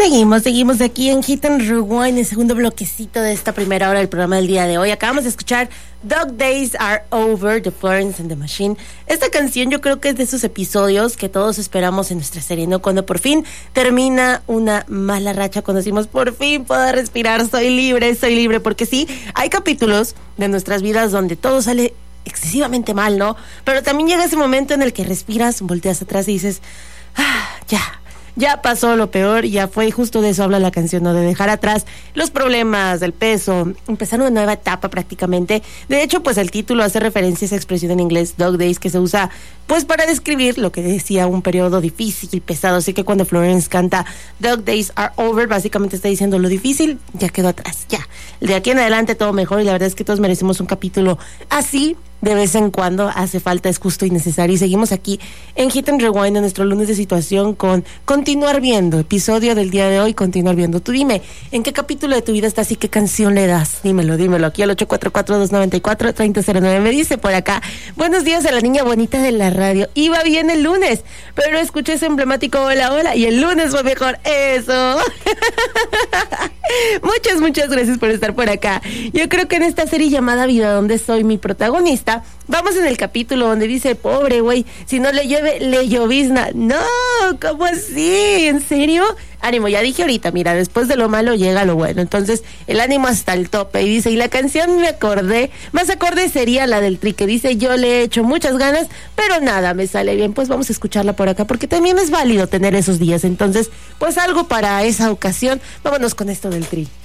Seguimos aquí en Hit and Rewind, el segundo bloquecito de esta primera hora del programa del día de hoy. Acabamos de escuchar Dog Days Are Over de Florence and the Machine. Esta canción yo creo que es de esos episodios que todos esperamos en nuestra serie, ¿no? Cuando por fin termina una mala racha, cuando decimos por fin puedo respirar, soy libre, porque sí, hay capítulos de nuestras vidas donde todo sale excesivamente mal, ¿no? Pero también llega ese momento en el que respiras, volteas atrás y dices, ya pasó lo peor, ya fue, y justo de eso habla la canción, ¿no? De dejar atrás los problemas, el peso, empezar una nueva etapa prácticamente. De hecho, pues el título hace referencia a esa expresión en inglés, Dog Days, que se usa pues para describir lo que decía un periodo difícil y pesado. Así que cuando Florence canta Dog Days Are Over, básicamente está diciendo lo difícil ya quedó atrás, ya. De aquí en adelante todo mejor, y la verdad es que todos merecemos un capítulo así. De vez en cuando hace falta, es justo y necesario. Y seguimos aquí en Hit and Rewind, en nuestro lunes de situación, con Continuar Viendo, episodio del día de hoy, Continuar Viendo. Tú dime, ¿en qué capítulo de tu vida estás y qué canción le das? Dímelo, aquí al 844-294-3009. Me dice por acá, buenos días a la niña bonita de la radio. Iba bien el lunes, pero escuché ese emblemático hola, y el lunes fue mejor. Eso. Muchas gracias por estar por acá. Yo creo que en esta serie llamada Vida, donde soy mi protagonista, vamos en el capítulo donde dice, pobre güey, si no le llueve, le llovizna. No, ¿cómo así? ¿En serio? Ánimo, ya dije ahorita, mira, después de lo malo llega lo bueno. Entonces, el ánimo hasta el tope. Y dice, y la canción más acorde sería la del Tri, que dice, yo le he hecho muchas ganas, pero nada me sale bien. Pues vamos a escucharla por acá, porque también es válido tener esos días. Entonces, pues algo para esa ocasión. Vámonos con esto del Tri.